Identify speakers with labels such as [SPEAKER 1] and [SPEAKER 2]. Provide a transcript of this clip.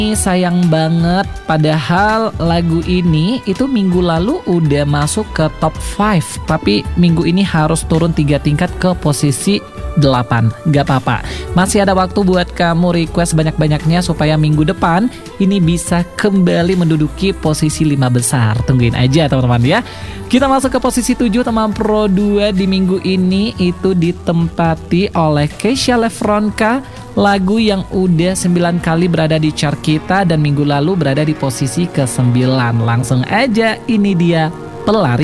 [SPEAKER 1] Sayang banget, padahal lagu ini itu minggu lalu udah masuk ke top 5, tapi minggu ini harus turun 3 tingkat ke posisi 8. Gak apa-apa, masih ada waktu buat kamu request banyak-banyaknya supaya minggu depan ini bisa kembali menduduki posisi 5 besar. Tungguin aja teman-teman ya. Kita masuk ke posisi 7, teman Pro 2 di minggu ini itu ditempati oleh Kesha Lefronka, lagu yang udah 9 kali berada di chart kita dan minggu lalu berada di posisi ke-9. Langsung aja, ini dia Pelari